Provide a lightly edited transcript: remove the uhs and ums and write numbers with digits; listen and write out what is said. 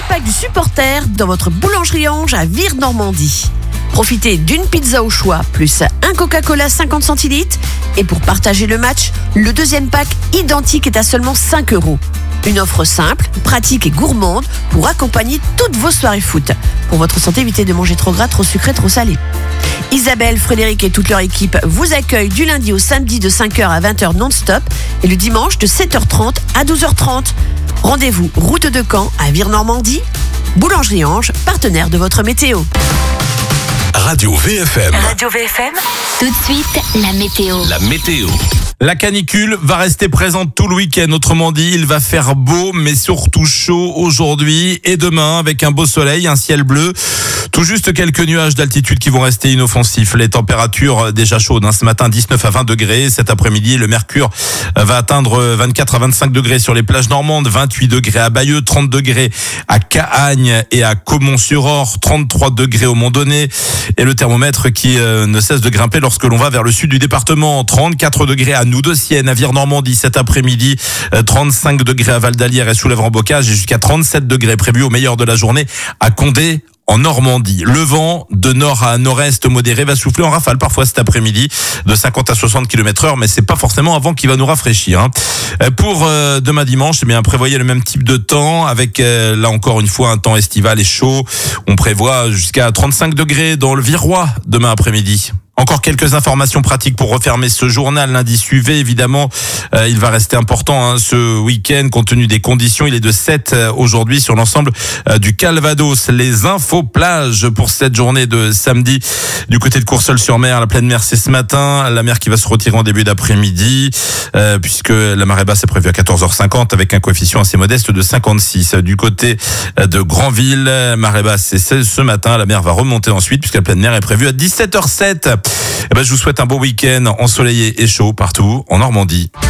pack du supporter dans votre boulangerie Ange à Vire-Normandie. Profitez d'une pizza au choix, plus un Coca-Cola 50 centilitres. Et pour partager le match, le deuxième pack identique est à seulement 5 €. Une offre simple, pratique et gourmande pour accompagner toutes vos soirées foot. Pour votre santé, évitez de manger trop gras, trop sucré, trop salé. Isabelle, Frédéric et toute leur équipe vous accueillent du lundi au samedi de 5h à 20h non-stop et le dimanche de 7h30 à 12h30. Rendez-vous route de Caen à Vire-Normandie. Boulangerie Ange, partenaire de votre météo. Radio VFM. Radio VFM. Tout de suite, la météo. La météo. La canicule va rester présente tout le week-end. Autrement dit, il va faire beau, mais surtout chaud aujourd'hui et demain avec un beau soleil, un ciel bleu. Tout juste quelques nuages d'altitude qui vont rester inoffensifs. Les températures déjà chaudes. Ce matin, 19 à 20 degrés. Cet après-midi, le mercure va atteindre 24 à 25 degrés sur les plages normandes, 28 degrés à Bayeux, 30 degrés à Cahagnes et à Caumont-sur-Orge, 33 degrés au Mont-Donné. Et le thermomètre qui ne cesse de grimper lorsque l'on va vers le sud du département. 34 degrés à Noux-de-Sienne, à Vire-Normandie cet après-midi. 35 degrés à Val-d'Alière et Soulèvres-en-Bocage et jusqu'à 37 degrés prévus au meilleur de la journée à Condé, en Normandie. Le vent de nord à nord-est modéré va souffler en rafale parfois cet après-midi de 50 à 60 km/h, mais c'est pas forcément un vent qui va nous rafraîchir. Pour demain dimanche, eh bien, prévoyez le même type de temps avec là encore une fois un temps estival et chaud. On prévoit jusqu'à 35 degrés dans le Virois demain après-midi. Encore quelques informations pratiques pour refermer ce journal. Lundi suivi, évidemment, il va rester important ce week-end compte tenu des conditions. Il est de 7 aujourd'hui sur l'ensemble du Calvados. Les infos plages pour cette journée de samedi du côté de Courseulles-sur-Mer. La pleine mer, c'est ce matin. La mer qui va se retirer en début d'après-midi puisque la marée basse est prévue à 14h50 avec un coefficient assez modeste de 56. Du côté de Granville, marée basse, c'est ce matin. La mer va remonter ensuite puisque la pleine mer est prévue à 17h07. Je vous souhaite un beau week-end ensoleillé et chaud partout en Normandie.